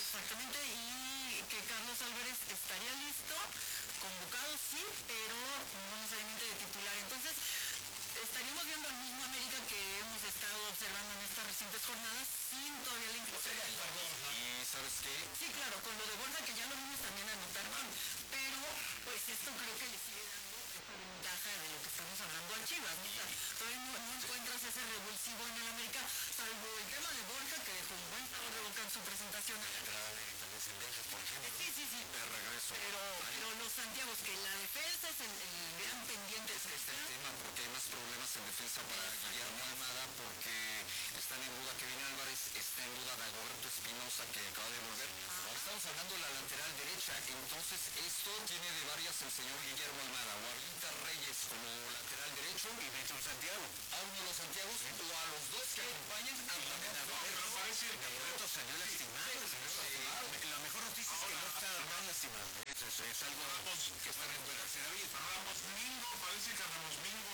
Exactamente, y que Carlos Álvarez estaría listo, convocado sí, pero no necesariamente de titular. Entonces, estaríamos viendo al mismo América que hemos estado observando en estas recientes jornadas, sin todavía la inclusión de Borja. ¿Y sabes qué? Sí, claro, con lo de Borja, que ya lo vimos también anotar, pero pues esto creo que le sigue dando esta ventaja de lo que estamos hablando a Chivas, ¿no? O sea, todavía no encuentras ese revulsivo en el América, salvo el tema de Borja, que dejó un buen sabor de boca en su presentación. También Cendejas, por ejemplo. Sí. De regreso. Pero los Santiagos, que la defensa es el gran pendiente. Es que este tema, porque hay más problemas en defensa para Guillermo Almada, porque están en duda Kevin Álvarez, está en duda Dagoberto Espinosa, que acaba de volver. Estamos hablando de la lateral derecha, entonces esto tiene de varias el señor Guillermo Almada, o a Rita Reyes como lateral derecho y Víctor Santiago, a uno de los Santiagos, o a los dos que acompañan a Dagoberto. Parece que Dagoberto salió lastimado. La mejor noticia es que no está más lastimado. Eso es algo que está recuperarse David. Ramos Mingo, parece que Ramos Mingo,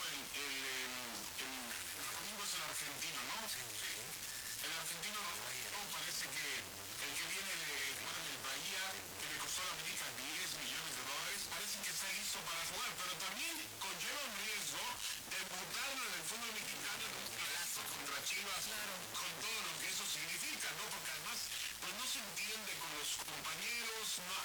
Mingo es el argentino, ¿no? Sí. El argentino no, parece que el que viene de jugar en el Bahía, que le costó a la América 10 millones de dólares, parece que está listo para jugar, pero también conlleva un riesgo de debutarlo en el fútbol mexicano en un clásico contra Chivas, con todo lo que eso significa, ¿no? Porque además, pues no se entiende con los compañeros,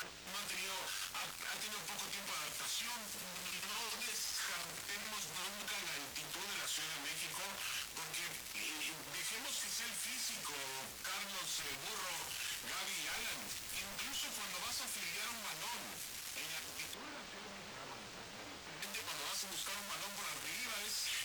ha tenido poco tiempo de adaptación. No descartemos nunca la altitud de la Ciudad de México, porque dejemos que sea el físico, Carlos, Burro, Gaby y Alan. Incluso cuando vas a afiliar un balón, en la actitud de la Ciudad de México, cuando vas a buscar un balón por arriba,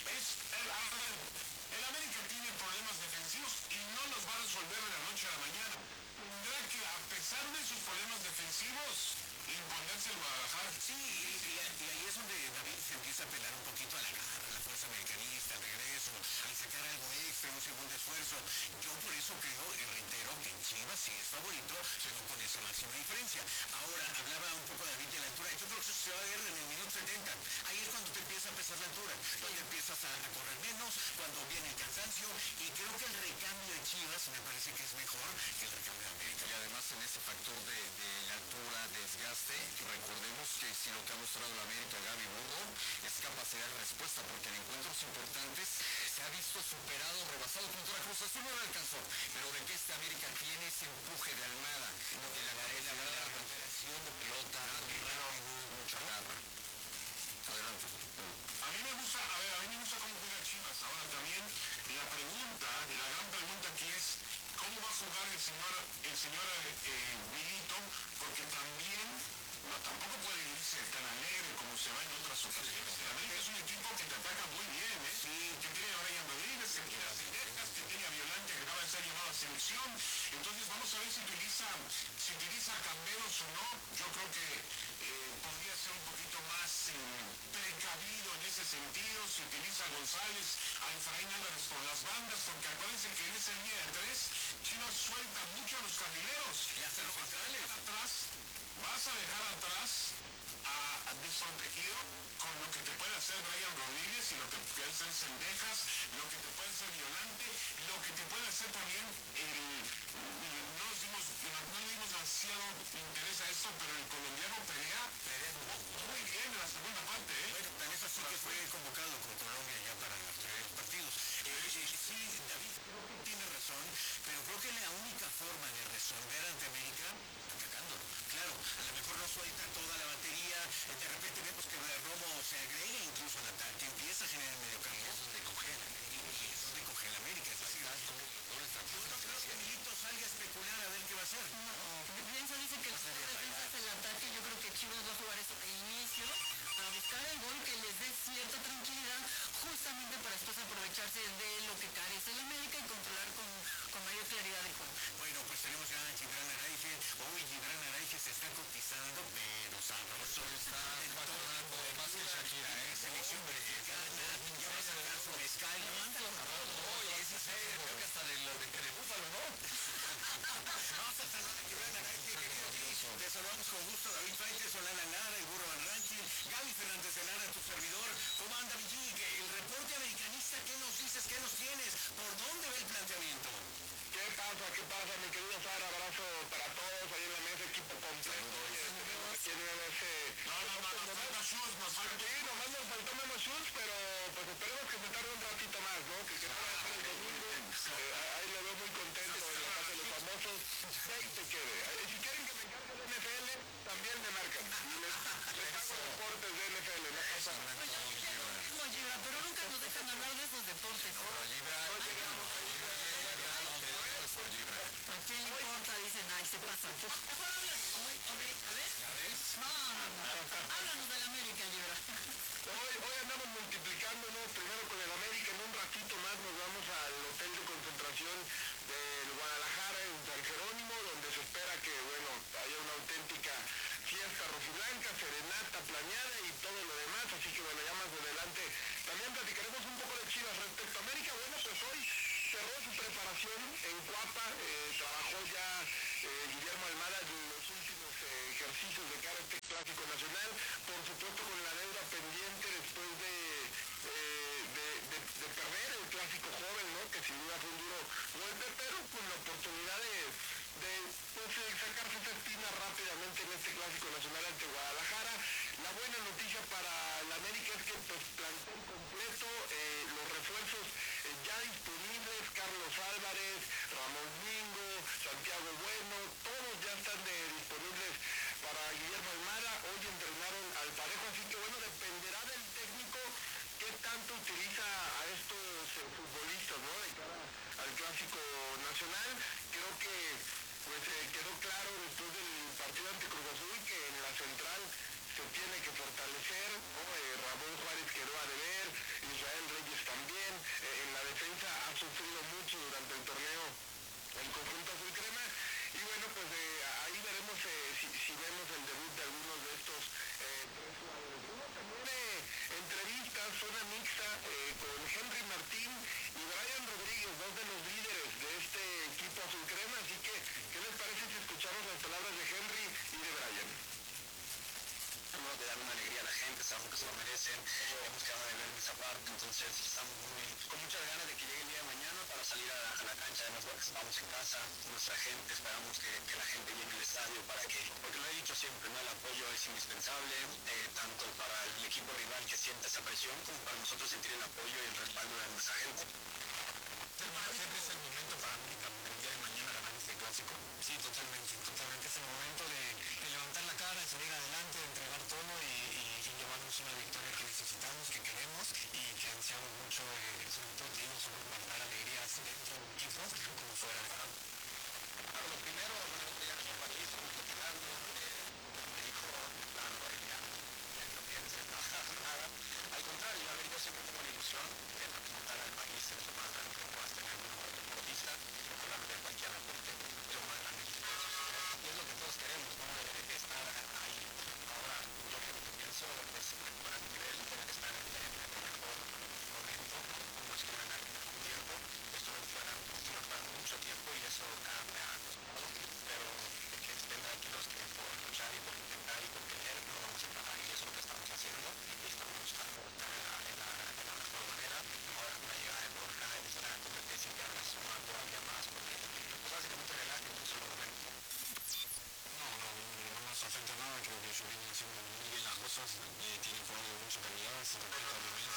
el América tiene problemas defensivos y no los va a resolver de la noche a la mañana. Tendrá que, a pesar de sus problemas defensivos, imponerse el Guadalajara. Sí, y ahí es donde David se empieza a apelar un poquito a la garra, a la fuerza americanista, al regreso, al sacar algo extra, un segundo esfuerzo. Yo por eso creo y reitero que en Chivas sí es favorito, pero con esa máxima diferencia. Ahora, hablaba un poco David de la altura. Yo creo que eso se va a ver en el minuto 70. Ahí es cuando te empieza a pesar la altura, donde empiezas a correr menos, cuando viene el cansancio, y creo que el recambio de Chivas me parece que es mejor que el recambio de América. Y además en ese factor de la altura, desgaste, recordemos que si lo que ha mostrado la América, Gaby Burro, es capacidad de respuesta, porque en encuentros importantes se ha visto superado, rebasado contra Cruz Azul, no lo alcanzó, pero de que este América tiene ese empuje de Almada, de la recuperación de pelota, mucha garra. Adelante. A mí me gusta cómo juega Chivas. Ahora también la gran pregunta aquí es cómo va a jugar el señor Milito, porque también tampoco puede irse tan alegre como se va en otras ocasiones. El América es un equipo que te ataca muy bien, ¿eh? Sí, que tiene a Brian Rodríguez, que tiene a Cendejas, que tiene a Violante, que acaba de ser llevado a selección. Entonces vamos a ver si utiliza Camberos o no. Yo creo que podría ser un poquito más precavido en ese sentido, si utiliza a González, a Efraín Álvarez por las bandas, porque acuérdense que en esa línea de tres, Chivas suelta mucho a los carrileros. Y hasta los centrales. Vas a dejar atrás a desprotegido con lo que te puede hacer Brian Rodríguez y lo que puede hacer Cendejas, lo que te puede hacer Violante, lo que te puede hacer también no le dimos demasiado interés a esto, pero el colombiano Perea muy bien en la segunda parte, ¿eh? Bueno, tan es así que fue convocado con Colombia ya para los primeros partidos. Sí, David tiene razón, pero creo que la única forma de resolver ante América, atacándolo. Claro, a lo mejor no suelta toda la batería, de repente vemos que Romo se agrega incluso al ataque, empieza a generar mediocampo. Eso es de congela, y eso es de congela América. Es decir, yo no creo que Milito salga a especular a ver qué va a hacer. No, bien se dice que la defensa es el ataque. Yo creo que Chivas va a jugar eso de inicio, a buscar el gol que les dé cierta tranquilidad, justamente para después aprovecharse de lo que carece el América y controlar con mayor claridad el juego. Bueno, pues tenemos ya a Gibran Araige. Hoy Gibran Araige se está cotizando, pero sabroso. Está facturando más que Shakira, selección mexicana. Ya va a sacar su mezcal. Oye, ese es creo que hasta de Búfalo, ¿no? Vamos a saludar a Gibran Araige, querido Cris. Te saludamos con gusto, David Faites, Solana Lara, el Burro Van Ranking, Gaby Fernández de Lara, tu servidor. ¿Cómo anda, Villig? El reporte americanista, ¿qué nos dices? ¿Qué nos tienes? ¿Por dónde va el planteamiento? ¿Qué pasa, mi querido Sara? Abrazo para todos. Que ahí te quede. Si quieren que me encargue de NFL, también me marcan. Les hago reportes de NFL, no pasa nada. Pues ya dije lo mismo, Gibra, pero nunca nos dejan hablar de esos deportes. ¿A quién le importa? Dicen, ay, se pasan. Mejor hablan. A ver. No. Háblanos del América, Gibra. Hoy andamos multiplicándonos, primero con el América, en un ratito más nos vamos al hotel de concentración del Guadalajara en San Jerónimo, donde se espera que, bueno, haya una auténtica fiesta rojiblanca, serenata planeada y todo lo demás, así que bueno, ya más adelante también platicaremos un poco de Chivas respecto a América. Bueno, pues hoy cerró su preparación en Cuapa, trabajó ya Guillermo Almada en los últimos ejercicios de cara a este clásico nacional, por supuesto con la deuda pendiente después de perder el clásico joven, ¿no? Que sin duda fue un duro golpe, pero con la oportunidad de sacarse esa espina rápidamente en este clásico nacional ante Guadalajara. La buena noticia para el América es que pues plantel completo, los refuerzos ya disponibles, Carlos Álvarez, Ramón Mingo, Santiago Bueno, todos ya están disponibles para Guillermo Almada. Hoy entrenaron al parejo, así que bueno, dependerá del técnico qué tanto utiliza a estos futbolistas, ¿no? De cara al clásico nacional. Creo que pues quedó claro después del partido ante Cruz Azul que en la central se tiene que fortalecer, ¿no? Ramón Juárez quedó a deber, Israel Reyes también, en la defensa ha sufrido mucho durante el torneo el conjunto azul crema, y bueno, pues ahí veremos si vemos el debut de algunos de estos tres jugadores. Hubo también entrevistas, zona mixta, con Henry Martín y Brian Rodríguez, dos de los líderes de este equipo azul crema, así que, ¿qué les parece si escuchamos las palabras de Henry y de Brian? De dar una alegría a la gente, sabemos que se lo merecen, hemos quedado de ver esa parte, entonces estamos con muchas ganas de que llegue el día de mañana para salir a la cancha, además porque estamos en casa, nuestra gente, esperamos que la gente llene el estadio porque lo he dicho siempre, ¿no? El apoyo es indispensable, tanto para el equipo rival que siente esa presión, como para nosotros sentir el apoyo y el respaldo de nuestra gente. ¿Es el momento para América el día de mañana ganar este clásico? Sí, totalmente, es el momento de levantar la cara, de salir adelante, de entregar todo y llevarnos una victoria que necesitamos, que queremos y que ansiamos mucho, sobre todo para dar alegrías dentro del equipo como fuera. Claro, lo primero,